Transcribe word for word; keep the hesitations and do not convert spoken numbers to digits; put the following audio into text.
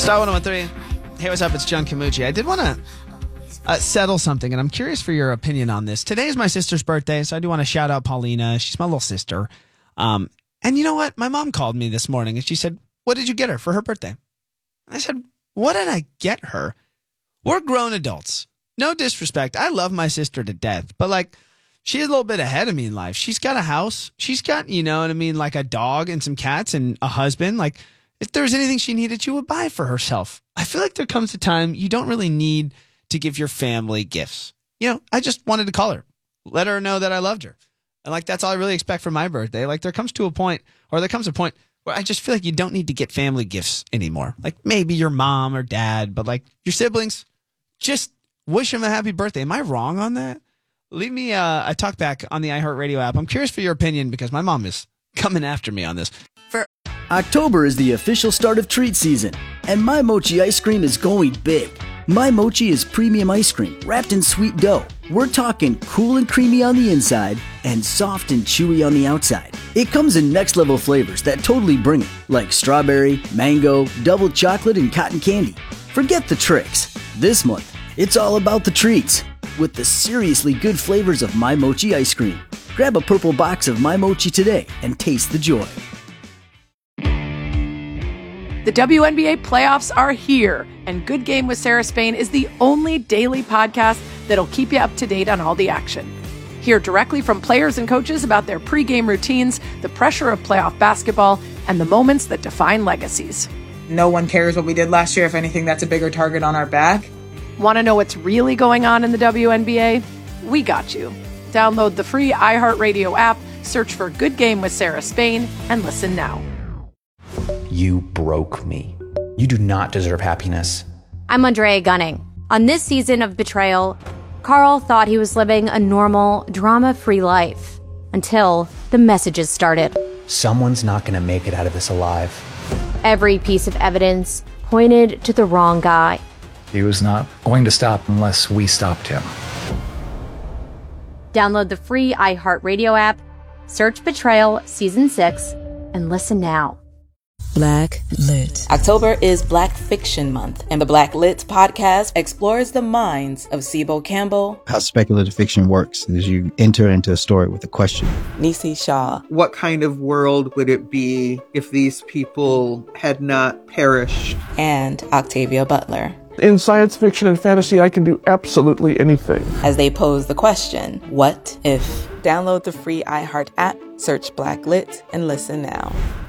Star one oh one three. Hey, what's up? It's John Camucci. I did want to uh, settle something, and I'm curious for your opinion on this. Today is my sister's birthday, so I do want to shout out Paulina. She's my little sister. Um, and you know what? My mom called me this morning, and she said, what did you get her for her birthday? And I said, what did I get her? We're grown adults. No disrespect. I love my sister to death, but like, she's a little bit ahead of me in life. She's got a house. She's got, you know what I mean, like a dog and some cats and a husband. Like, if there was anything she needed, she would buy for herself. I feel like there comes a time you don't really need to give your family gifts. You know, I just wanted to call her, let her know that I loved her. And like, that's all I really expect for my birthday. Like, there comes to a point, or there comes a point where I just feel like you don't need to get family gifts anymore. Like maybe your mom or dad, but like your siblings, just wish them a happy birthday. Am I wrong on that? Leave me uh, a talk back on the iHeartRadio app. I'm curious for your opinion because my mom is coming after me on this. For October is the official start of treat season, and My Mochi ice cream is going big. My Mochi is premium ice cream wrapped in sweet dough. We're talking cool and creamy on the inside and soft and chewy on the outside. It comes in next level flavors that totally bring it, like strawberry, mango, double chocolate, and cotton candy. Forget the tricks. This month, it's all about the treats with the seriously good flavors of My Mochi ice cream. Grab a purple box of My Mochi today and taste the joy. The W N B A playoffs are here, and Good Game with Sarah Spain is the only daily podcast that'll keep you up to date on all the action. Hear directly from players and coaches about their pregame routines, the pressure of playoff basketball, and the moments that define legacies. No one cares what we did last year. If anything, that's a bigger target on our back. Want to know what's really going on in the W N B A? We got you. Download the free iHeartRadio app, search for Good Game with Sarah Spain, and listen now. You broke me. You do not deserve happiness. I'm Andrea Gunning. On this season of Betrayal, Carl thought he was living a normal, drama-free life until the messages started. Someone's not going to make it out of this alive. Every piece of evidence pointed to the wrong guy. He was not going to stop unless we stopped him. Download the free iHeartRadio app, search Betrayal Season six, and listen now. Black Lit. October is Black Fiction Month, and the Black Lit podcast explores the minds of Sibo Campbell. How speculative fiction works is you enter into a story with a question. Nisi Shaw. What kind of world would it be if these people had not perished? And Octavia Butler. In science fiction and fantasy, I can do absolutely anything. As they pose the question, what if? Download the free iHeart app, search Black Lit, and listen now.